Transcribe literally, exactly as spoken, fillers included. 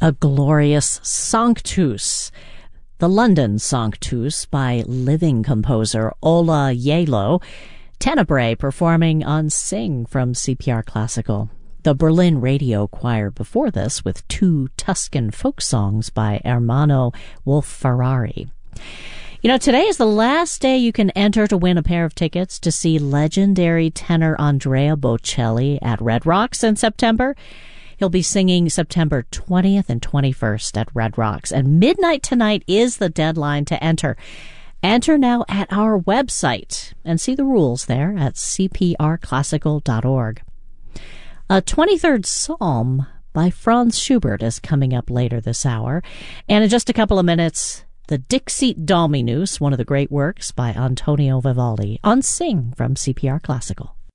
A glorious Sanctus, the London Sanctus by living composer Ola Yalo. Tenebrae performing on Sing from C P R Classical. The Berlin Radio Choir before this with two Tuscan folk songs by Ermanno Wolf-Ferrari. You know, today is the last day you can enter to win a pair of tickets to see legendary tenor Andrea Bocelli at Red Rocks in September. He'll be singing September twentieth and twenty-first at Red Rocks, and midnight tonight is the deadline to enter. Enter now at our website and see the rules there at c p r classical dot org. A twenty-third Psalm by Franz Schubert is coming up later this hour, and in just a couple of minutes, the Dixit Dominus, one of the great works by Antonio Vivaldi, on Sing from C P R Classical.